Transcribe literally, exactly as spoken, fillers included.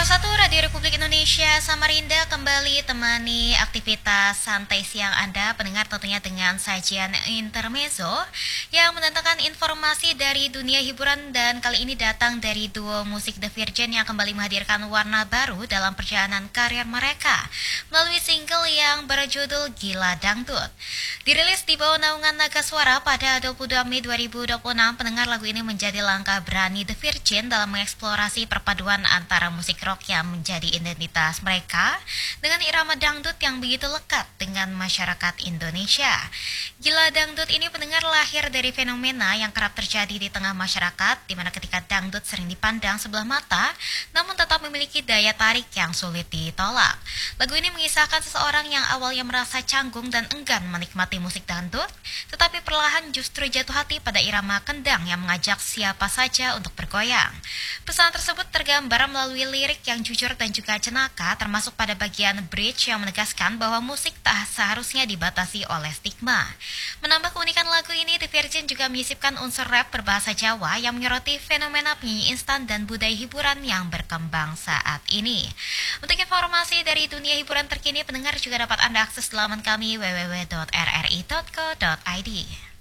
satu Radio Republik Indonesia Samarinda kembali temani aktivitas santai siang Anda pendengar tentunya dengan sajian intermezzo yang mendatangkan informasi dari dunia hiburan dan kali ini datang dari duo musik The Virgin yang kembali menghadirkan warna baru dalam perjalanan karir mereka melalui single yang berjudul Gila Dangdut. Dirilis di bawah naungan Naga Suara pada dua puluh dua Mei dua ribu dua puluh enam, pendengar lagu ini menjadi langkah berani The Virgin dalam mengeksplorasi perpaduan antara musik rock yang menjadi identitas mereka dengan irama dangdut yang begitu lekat dengan masyarakat Indonesia. Gila Dangdut ini pendengar lahir dari fenomena yang kerap terjadi di tengah masyarakat, di mana ketika dangdut sering dipandang sebelah mata, namun tetap memiliki daya tarik yang sulit ditolak. Lagu ini mengisahkan seseorang yang awalnya merasa canggung dan enggan menikmati musik dangdut, tetapi perlahan justru jatuh hati pada irama kendang yang mengajak siapa saja untuk bergoyang. Pesan tersebut tergambar melalui lirik yang jujur dan juga jenaka, termasuk pada bagian bridge yang menegaskan bahwa musik tak seharusnya dibatasi oleh stigma. Menambah keunikan lagu ini, The Virgin juga menyisipkan unsur rap berbahasa Jawa yang menyoroti fenomena penyanyi instan dan budaya hiburan yang berkembang saat ini. Untuk informasi dari dunia hiburan terkini, pendengar juga dapat Anda akses di laman kami w w w dot r r i dot co dot i d.